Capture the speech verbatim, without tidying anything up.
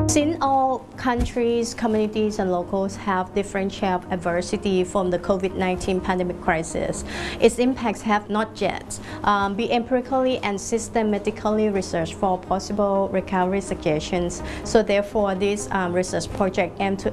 Since all countries, communities, and locals have different share of adversity from the COVID nineteen pandemic crisis, its impacts have not yet um, been empirically and systematically researched for possible recovery suggestions. So therefore, this um, research project aims to